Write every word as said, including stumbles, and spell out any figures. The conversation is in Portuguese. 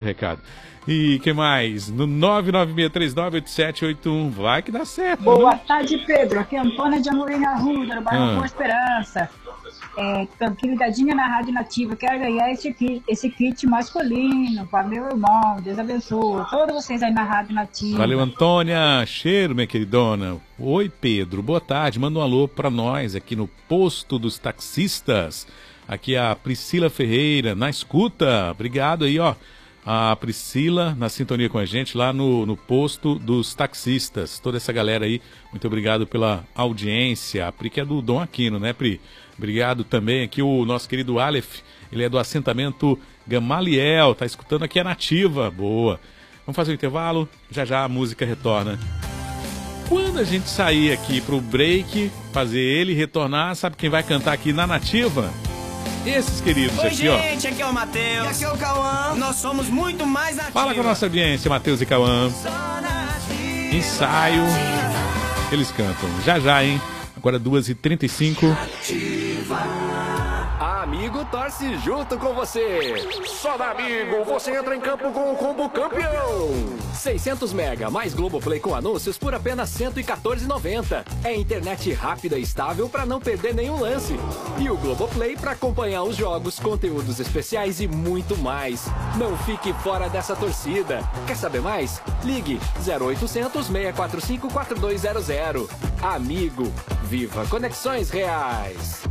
recado. E que mais? No nove nove seis três nove oito sete oito um. Vai que dá certo. Boa né? tarde, Pedro. Aqui é Antônia de Amorim Arruda, no bairro Ah. Boa Esperança. É, tô aqui ligadinha na Rádio Nativa. Quero ganhar esse kit, esse kit masculino para meu irmão. Deus abençoe. Todos vocês aí na Rádio Nativa. Valeu, Antônia. Cheiro, minha queridona. Oi, Pedro. Boa tarde. Manda um alô para nós aqui no posto dos taxistas. Aqui é a Priscila Ferreira, na escuta. Obrigado aí, ó. A Priscila na sintonia com a gente lá no, no posto dos taxistas. Toda essa galera aí, muito obrigado pela audiência. A Pri que é do Dom Aquino, né, Pri? Obrigado também aqui o nosso querido Aleph. Ele é do assentamento Gamaliel. Tá escutando aqui a Nativa. Boa. Vamos fazer o intervalo? Já já a música retorna. Quando a gente sair aqui pro break, fazer ele retornar, sabe quem vai cantar aqui na Nativa? Esses queridos Oi, aqui, gente, ó. aqui é o Matheus. E aqui é o Cauã. Nós somos muito mais ativos. Fala com a nossa audiência, Matheus e Cauã. Ensaio. Eles cantam. Já já, hein? Agora duas e trinta e cinco. Amigo torce junto com você. Só da Amigo você entra em campo com o combo campeão. seiscentos mega mais Globoplay com anúncios por apenas cento e quatorze reais e noventa centavos. É internet rápida e estável para não perder nenhum lance. E o Globoplay para acompanhar os jogos, conteúdos especiais e muito mais. Não fique fora dessa torcida. Quer saber mais? Ligue zero oitocentos, seis quatro cinco, quatro dois zero zero. Amigo, viva conexões reais.